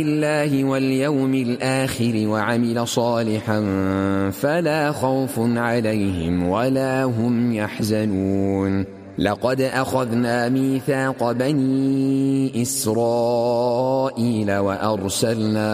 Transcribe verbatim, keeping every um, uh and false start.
الله واليوم الآخر وعمل صالحا فلا خوف عليهم ولا هم يحزنون. لقد أخذنا ميثاق بني إسرائيل وأرسلنا